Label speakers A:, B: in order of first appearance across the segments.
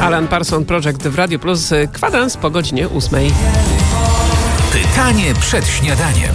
A: Alan Parsons Project w Radio Plus. Kwadrans po godzinie 8.
B: Pytanie przed śniadaniem.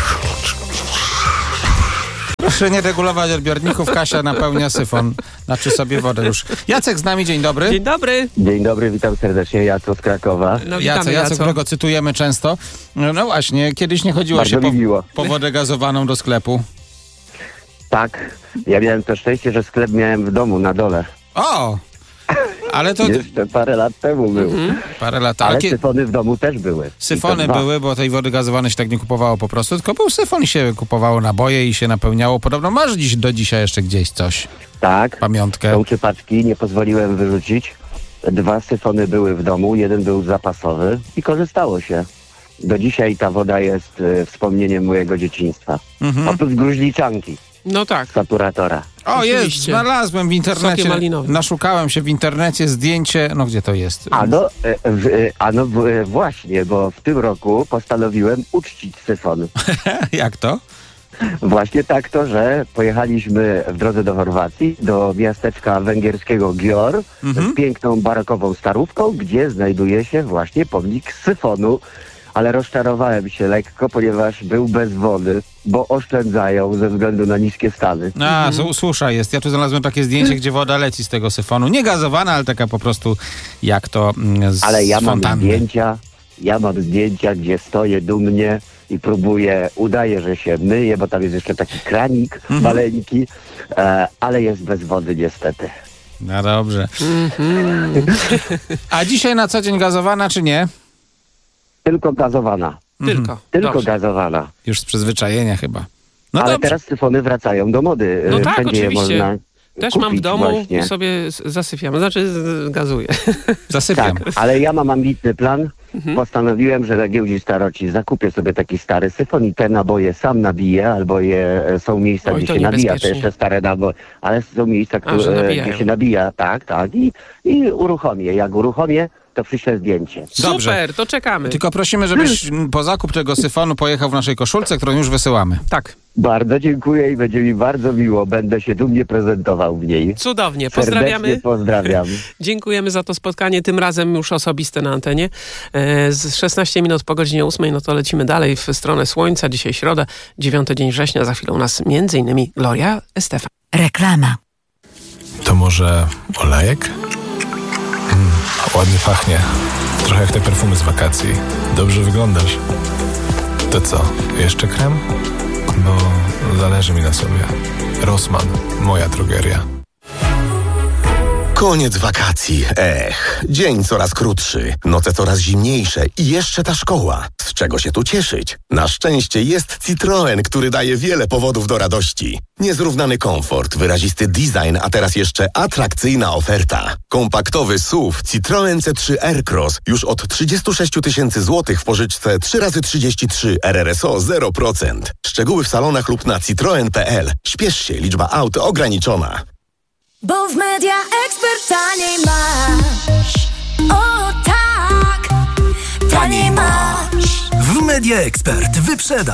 C: Proszę nie regulować odbiorników. Kasia napełnia syfon. Znaczy sobie wodę już. Jacek z nami, dzień dobry.
A: Dzień dobry.
D: Dzień dobry, witam serdecznie, Jacek z Krakowa.
A: No, witamy,
C: Jacek, którego cytujemy często. No właśnie, kiedyś nie chodziło
D: Bardzo
C: się
D: mi miło.
C: po wodę gazowaną do sklepu.
D: Tak, ja miałem to szczęście, że sklep miałem w domu na dole.
C: O! Ale to
D: Jeszcze parę lat temu był.
C: parę lat.
D: Ale
C: Ale
D: syfony w domu też były.
C: syfony
D: I to dwa.
C: były, bo tej wody gazowanej się tak nie kupowało po prostu, tylko był syfon i się kupowało naboje i się napełniało. Podobno masz do dzisiaj jeszcze gdzieś coś,
D: Tak,
C: pamiątkę.
D: tą trzy paczki nie pozwoliłem wyrzucić. 2 syfony były w domu, 1 był zapasowy i korzystało się. Do dzisiaj ta woda jest wspomnieniem mojego dzieciństwa. Oprócz gruźliczanki,
A: No tak.
D: saturatora.
C: O, jest,
A: Oczywiście.
C: znalazłem w
A: Sokiem
C: internecie,
A: malinowym.
C: naszukałem się w internecie zdjęcie, no gdzie to jest?
D: Właśnie, bo w tym roku postanowiłem uczcić syfon.
C: Jak to?
D: Właśnie tak to, że pojechaliśmy w drodze do Chorwacji, do miasteczka węgierskiego Gior z piękną barokową starówką, gdzie znajduje się właśnie pomnik syfonu. Ale rozczarowałem się lekko, ponieważ był bez wody, bo oszczędzają ze względu na niskie stany.
C: Susza jest. Ja tu znalazłem takie zdjęcie, gdzie woda leci z tego syfonu. Nie gazowana, ale taka po prostu jak to z
D: Ale ja mam
C: fontanny.
D: zdjęcia, gdzie stoję dumnie i próbuję, udaję, że się myję, bo tam jest jeszcze taki kranik maleńki, ale jest bez wody niestety.
C: No dobrze. A dzisiaj na co dzień gazowana, czy nie?
D: Tylko gazowana. Tylko
A: Dobrze.
D: gazowana.
C: Już z przyzwyczajenia chyba. No
D: Ale
C: dobrze.
D: teraz syfony wracają do mody.
A: No tak,
D: Wszędzie je
A: oczywiście.
D: można
A: Też
D: kupić
A: mam w domu
D: właśnie.
A: i sobie zasypiam. Znaczy gazuję.
C: Zasypiam.
D: Tak, ale ja mam ambitny plan. Postanowiłem, że na giełdzie staroci zakupię sobie taki stary syfon i te naboje sam nabiję, albo są miejsca,
A: Oj,
D: gdzie
A: to
D: się nabija te
A: niebezpiecznie.
D: jeszcze stare naboje, ale są miejsca,
A: że nabijają.
D: gdzie się nabija, tak, i uruchomię. Jak uruchomię, to przyślę zdjęcie.
C: Dobrze.
A: Super, to czekamy.
C: Tylko prosimy, żebyś po zakup tego syfonu pojechał w naszej koszulce, którą już wysyłamy.
A: Tak.
D: Bardzo dziękuję i będzie mi bardzo miło. Będę się dumnie prezentował w niej.
A: Cudownie.
D: Serdecznie
A: Pozdrawiamy.
D: pozdrawiam.
A: Dziękujemy za to spotkanie, tym razem już osobiste na antenie. Z 16 minut po godzinie 8, no to lecimy dalej w stronę słońca. Dzisiaj środa, 9 dzień września. Za chwilę u nas m.in. Gloria Estefan.
E: Reklama.
F: To może olejek? Ładnie pachnie. Trochę jak te perfumy z wakacji. Dobrze wyglądasz. To co, jeszcze krem? Bo zależy mi na sobie. Rossmann, moja drogeria.
G: Koniec wakacji. Dzień coraz krótszy, noce coraz zimniejsze i jeszcze ta szkoła. Z czego się tu cieszyć? Na szczęście jest Citroen, który daje wiele powodów do radości. Niezrównany komfort, wyrazisty design, a teraz jeszcze atrakcyjna oferta. Kompaktowy SUV Citroen C3 Aircross już od 36 000 złotych w pożyczce 3x33 RRSO 0%. Szczegóły w salonach lub na citroen.pl. Śpiesz się, liczba aut ograniczona.
E: Bo w Media Expert taniej masz. O tak, taniej masz.
B: W Media Expert wyprzeda.